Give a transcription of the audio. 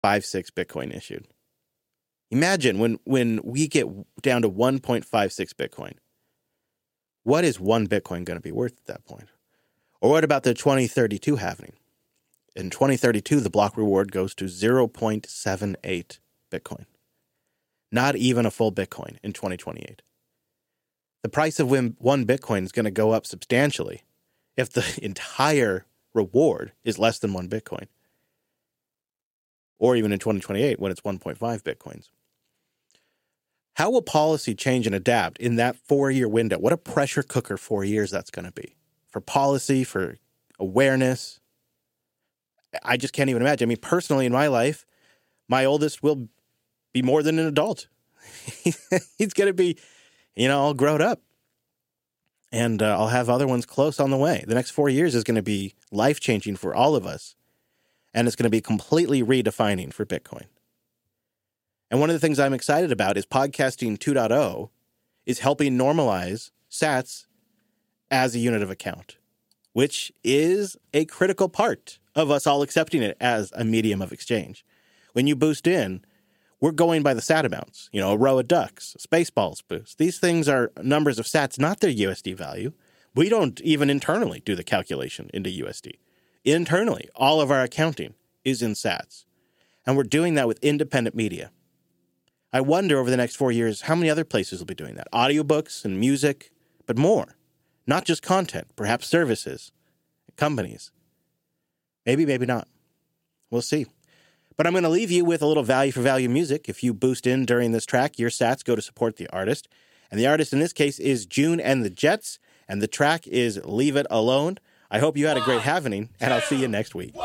Bitcoin issued. Imagine when we get down to 1.56 Bitcoin. What is one Bitcoin going to be worth at that point? Or what about the 2032 halving? In 2032, the block reward goes to 0.78 Bitcoin. Not even a full Bitcoin in 2028. The price of one Bitcoin is going to go up substantially if the entire reward is less than one Bitcoin. Or even in 2028 when it's 1.5 Bitcoins. How will policy change and adapt in that 4-year window? What a pressure cooker 4 years that's going to be. For policy, for awareness. I just can't even imagine. I mean, personally in my life, my oldest will be more than an adult. He's going to be, all grown up. And I'll have other ones close on the way. The next 4 years is going to be life-changing for all of us. And it's going to be completely redefining for Bitcoin. And one of the things I'm excited about is Podcasting 2.0 is helping normalize sats as a unit of account, which is a critical part of us all accepting it as a medium of exchange. When you boost in, we're going by the sat amounts, a row of ducks, Spaceballs boost. These things are numbers of sats, not their USD value. We don't even internally do the calculation into USD. Internally, all of our accounting is in sats. And we're doing that with independent media. I wonder over the next 4 years how many other places will be doing that. Audiobooks and music, but more. Not just content, perhaps services, companies. Maybe, maybe not. We'll see. But I'm going to leave you with a little value for value music. If you boost in during this track, your sats go to support the artist. And the artist in this case is June and the Jets. And the track is Leave It Alone. I hope you had a great halvening, and I'll see you next week.